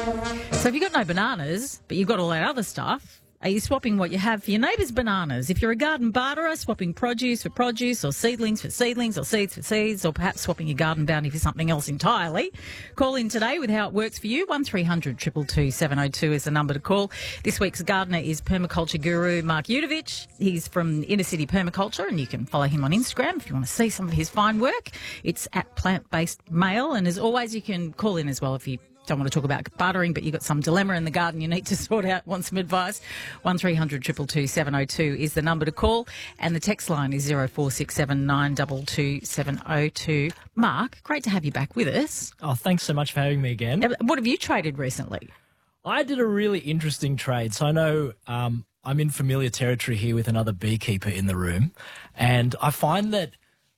So if you've got no bananas, but you've got all that other stuff, are you swapping what you have for your neighbour's bananas? If you're a garden barterer, swapping produce for produce or seedlings for seedlings or seeds for seeds, or perhaps swapping your garden bounty for something else entirely, call in today with how it works for you. 1300 222 702 is the number to call. This week's gardener is permaculture guru Mark Udovich. He's from Inner City Permaculture, and you can follow him on Instagram if you want to see some of his fine work. It's at Plant-Based Mail, and as always, you can call in as well if you don't want to talk about bartering, but you've got some dilemma in the garden you need to sort out, want some advice. 1300 222 702 is the number to call, and the text line is 0467 922 702. Mark, great to have you back with us. Oh, thanks so much for having me again. What have you traded recently? I did a really interesting trade. So I know I'm in familiar territory here with another beekeeper in the room, and I find that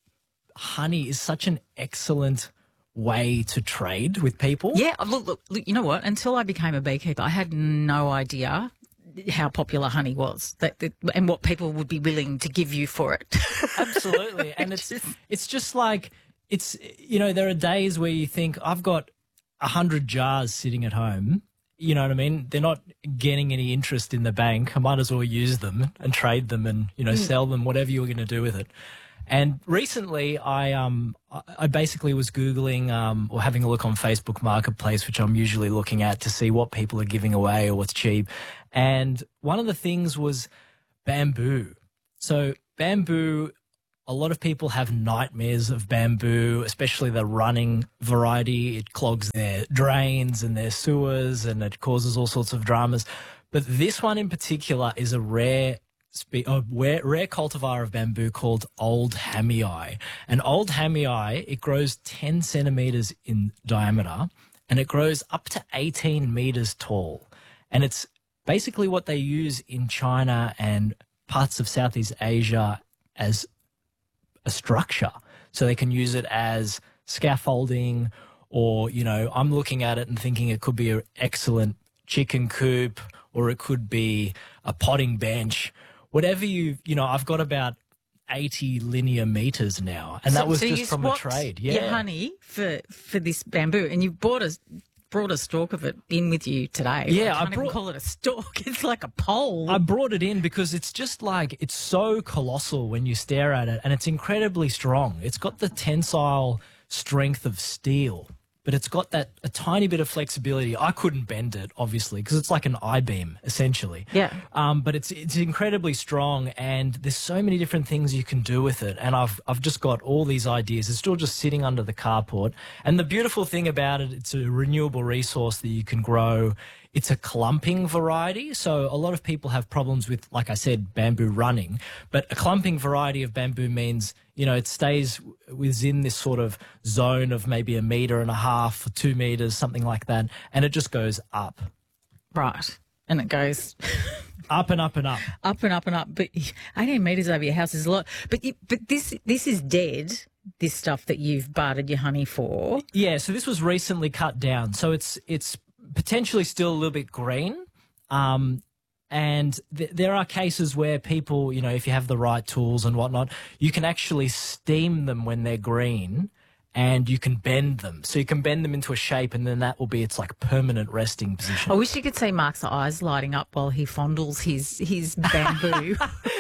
honey is such an excellent way to trade with people. Yeah, look, you know what? Until I became a beekeeper, I had no idea how popular honey was and what people would be willing to give you for it. Absolutely. And it's just like, there are days where you think, I've got 100 jars sitting at home. You know what I mean? They're not getting any interest in the bank. I might as well use them and trade them and, sell them, whatever you're going to do with it. And recently, I basically was Googling or having a look on Facebook Marketplace, which I'm usually looking at to see what people are giving away or what's cheap. And one of the things was bamboo. So bamboo, a lot of people have nightmares of bamboo, especially the running variety. It clogs their drains and their sewers, and it causes all sorts of dramas. But this one in particular is a rare cultivar of bamboo called Old Hamii. And Old Hamii, it grows 10 centimeters in diameter, and it grows up to 18 meters tall. And it's basically what they use in China and parts of Southeast Asia as a structure. So they can use it as scaffolding, or, I'm looking at it and thinking it could be an excellent chicken coop, or it could be a potting bench. Whatever I've got about 80 linear meters now, and that was just from a trade. Yeah, your honey for this bamboo, and you brought a stalk of it in with you today. Yeah, I can't even call it a stalk. It's like a pole. I brought it in because it's just like, it's so colossal when you stare at it, and it's incredibly strong. It's got the tensile strength of steel, but it's got a tiny bit of flexibility. I couldn't bend it, obviously, because it's like an I-beam, essentially. Yeah. But it's incredibly strong, and there's so many different things you can do with it. And I've just got all these ideas. It's still just sitting under the carport. And the beautiful thing about it, it's a renewable resource that you can grow. It's a clumping variety. So a lot of people have problems with, like I said, bamboo running. But a clumping variety of bamboo means, it stays within this sort of zone of maybe 1.5 meters or 2 meters, something like that. And it just goes up. Right. And it goes up and up and up. Up and up and up. But 18 metres over your house is a lot. But this is dead, this stuff that you've bartered your honey for. Yeah, so this was recently cut down. So it's potentially still a little bit green. And there are cases where people, if you have the right tools and whatnot, you can actually steam them when they're green, and you can bend them. So you can bend them into a shape, and then that will be its like permanent resting position. I wish you could see Mark's eyes lighting up while he fondles his bamboo.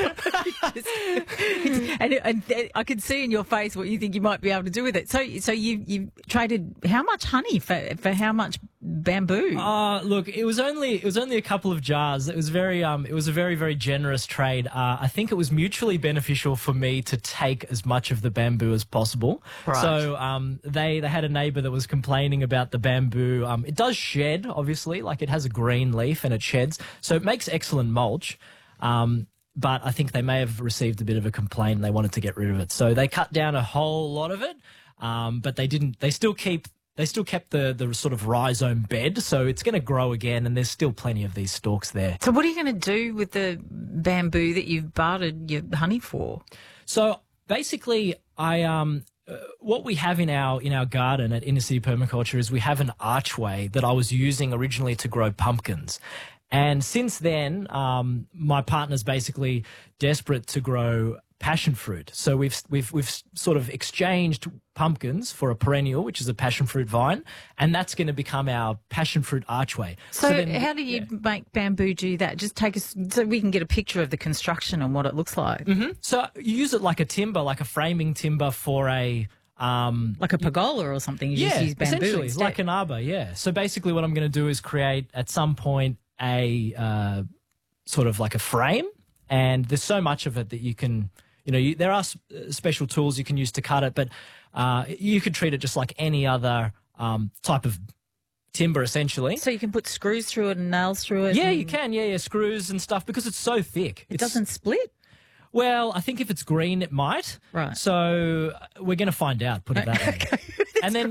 and I can see in your face what you think you might be able to do with it. So you traded how much honey for how much bamboo? Look, it was only a couple of jars. It was a very, very generous trade. I think it was mutually beneficial for me to take as much of the bamboo as possible. Right. So they had a neighbour that was complaining about the bamboo. It does shed, obviously, like it has a green leaf and it sheds, so it makes excellent mulch. But I think they may have received a bit of a complaint and they wanted to get rid of it. So they cut down a whole lot of it, but they didn't. They still kept the sort of rhizome bed, so it's going to grow again, and there's still plenty of these stalks there. So what are you going to do with the bamboo that you've bartered your honey for? So basically, what we have in our garden at Inner City Permaculture is we have an archway that I was using originally to grow pumpkins. And since then, my partner's basically desperate to grow passion fruit. So we've sort of exchanged pumpkins for a perennial, which is a passion fruit vine, and that's going to become our passion fruit archway. So then, how do you make bamboo do that? Just take us so we can get a picture of the construction and what it looks like. Mm-hmm. So you use it like a timber, like a framing timber for a like a pergola or something. You just use bamboo essentially, instead. like an arbor. Yeah. So basically, what I'm going to do is create at some point a sort of like a frame, and there's so much of it that you can. There are special tools you can use to cut it, but you could treat it just like any other type of timber, essentially. So you can put screws through it and nails through it? Yeah, you can. Yeah, screws and stuff, because it's so thick. It doesn't split? Well, I think if it's green, it might. Right. So we're going to find out, put it that way. Okay. And then,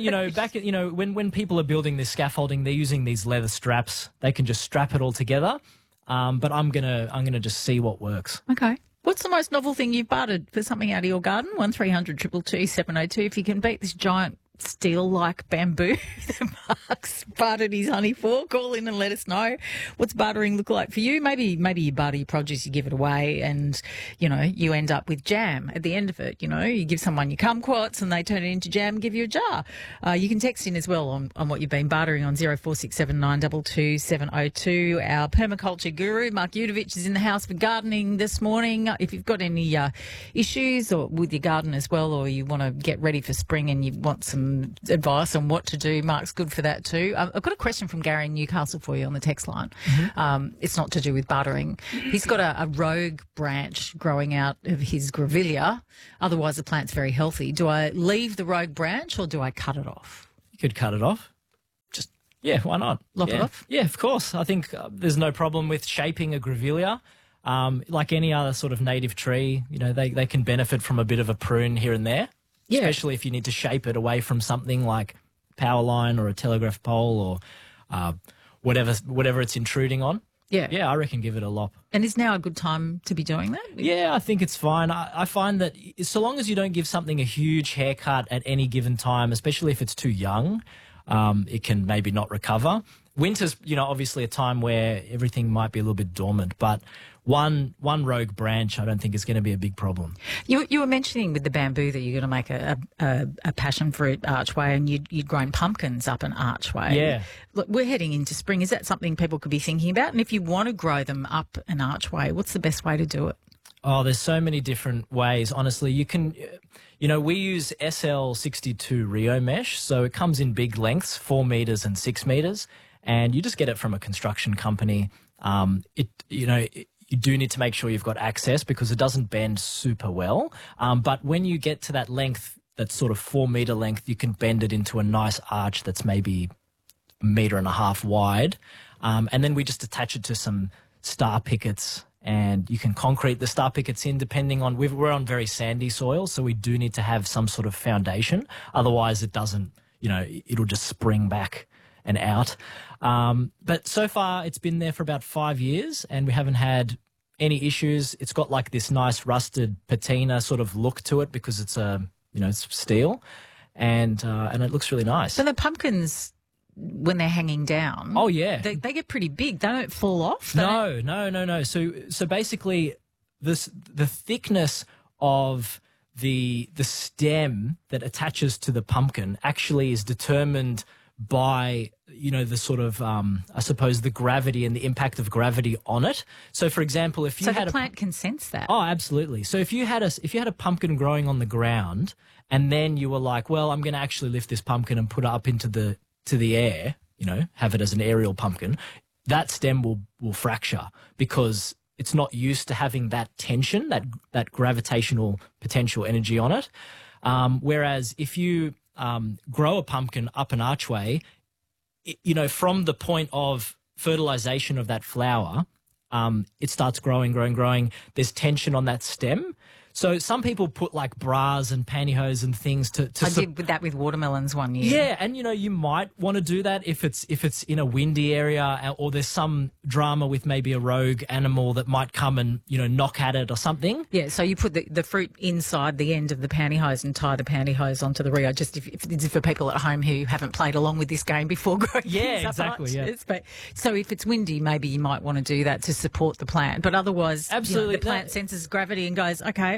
when people are building this scaffolding, they're using these leather straps. They can just strap it all together. But I'm gonna just see what works. Okay. What's the most novel thing you've bartered for something out of your garden? 1300 222 702. If you can beat this giant steel-like bamboo that Mark's bartered his honey for, call in and let us know. What's bartering look like for you? Maybe you barter your produce, you give it away, and you end up with jam at the end of it. You give someone your kumquats and they turn it into jam and give you a jar. You can text in as well on what you've been bartering on 0467 922 702. Our permaculture guru Mark Udovich is in the house for gardening this morning. If you've got any issues or with your garden as well, or you want to get ready for spring and you want some advice on what to do, Mark's good for that too. I've got a question from Gary in Newcastle for you on the text line. Mm-hmm. It's not to do with bartering. He's got a rogue branch growing out of his grevillea. Otherwise, the plant's very healthy. Do I leave the rogue branch or do I cut it off? You could cut it off. Yeah, why not? Lop it off? Yeah, of course. I think there's no problem with shaping a grevillea. Like any other sort of native tree, they can benefit from a bit of a prune here and there. Yeah. Especially if you need to shape it away from something like power line or a telegraph pole or whatever it's intruding on. Yeah. Yeah, I reckon give it a lop. And is now a good time to be doing that? Yeah, I think it's fine. I find that so long as you don't give something a huge haircut at any given time, especially if it's too young, it can maybe not recover. Winter's, obviously a time where everything might be a little bit dormant, but one rogue branch I don't think is going to be a big problem. You were mentioning with the bamboo that you're going to make a passion fruit archway, and you'd grown pumpkins up an archway. Yeah. Look, we're heading into spring. Is that something people could be thinking about? And if you want to grow them up an archway, what's the best way to do it? Oh, there's so many different ways. Honestly, you can, we use SL62 Rio mesh, so it comes in big lengths, 4 meters and 6 meters, and you just get it from a construction company. You do need to make sure you've got access because it doesn't bend super well. But when you get to that length, that sort of 4 meter length, you can bend it into a nice arch that's maybe 1.5 meters wide. And then we just attach it to some star pickets, and you can concrete the star pickets in depending on, we're on very sandy soil, so we do need to have some sort of foundation. Otherwise it doesn't, it'll just spring back and out. But so far it's been there for about 5 years and we haven't had any issues. It's got like this nice rusted patina sort of look to it because it's it's steel, and it looks really nice. So the pumpkins, when they're hanging down, oh yeah, they get pretty big. They don't fall off. No. So basically, the thickness of the stem that attaches to the pumpkin actually is determined by the sort of I suppose the gravity and the impact of gravity on it. So for example, if you had the plant can sense that. Oh, absolutely. So if you had a pumpkin growing on the ground and then you were like, well, I'm going to actually lift this pumpkin and put it up into the air, have it as an aerial pumpkin, that stem will fracture because it's not used to having that tension, that gravitational potential energy on it. Whereas if you grow a pumpkin up an archway, from the point of fertilization of that flower, it starts growing. There's tension on that stem. So some people put like bras and pantyhose and things to I did that with watermelons one year. Yeah, and you might want to do that if it's in a windy area or there's some drama with maybe a rogue animal that might come and knock at it or something. Yeah, so you put the fruit inside the end of the pantyhose and tie the pantyhose onto the Rio. Just if it's for people at home who haven't played along with this game before growing exactly. Yeah. But so if it's windy, maybe you might want to do that to support the plant. But otherwise, absolutely, the plant senses gravity and goes, okay,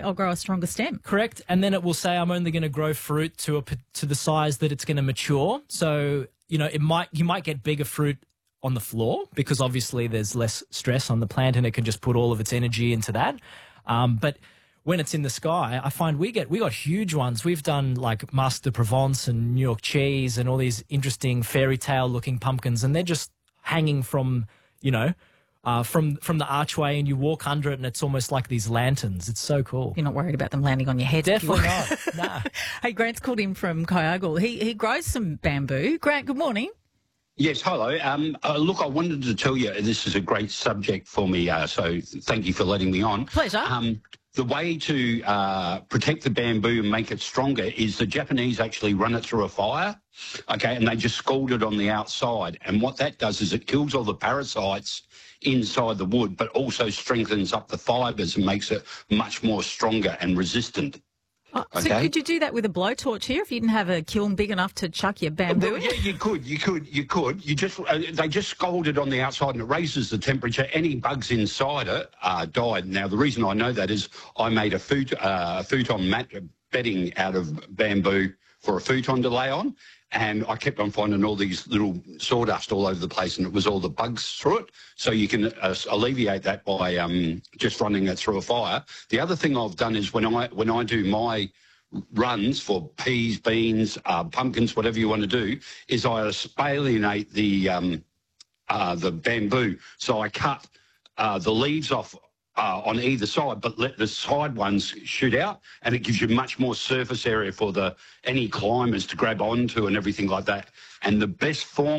I'll grow a stronger stem. Correct. And then it will say, I'm only going to grow fruit to the size that it's going to mature. So, you know, you might get bigger fruit on the floor because obviously there's less stress on the plant and it can just put all of its energy into that. But when it's in the sky, I find we got huge ones. We've done like Masque de Provence and New York cheese and all these interesting fairy tale looking pumpkins, and they're just hanging from, you know, from the archway, and you walk under it and it's almost like these lanterns. It's so cool. You're not worried about them landing on your head? Definitely not. Nah. Hey, Grant's called in from Kyogle. He grows some bamboo. Grant, good morning. Yes, hello. Look, I wanted to tell you this is a great subject for me, so thank you for letting me on. Pleasure. The way to protect the bamboo and make it stronger is the Japanese actually run it through a fire, okay, and they just scald it on the outside. And what that does is it kills all the parasites inside the wood, but also strengthens up the fibres and makes it much more stronger and resistant. Oh, so could you do that with a blowtorch here if you didn't have a kiln big enough to chuck your bamboo in? Yeah, you could. You just they just scald it on the outside and it raises the temperature. Any bugs inside it died. Now the reason I know that is I made a futon mat bedding out of bamboo for a futon to lay on, and I kept on finding all these little sawdust all over the place, and it was all the bugs through it. So you can alleviate that by just running it through a fire. The other thing I've done is when I do my runs for peas, beans, pumpkins, whatever you want to do, is I espalionate the bamboo. So I cut the leaves off on either side, but let the side ones shoot out, and it gives you much more surface area for any climbers to grab onto and everything like that. And the best form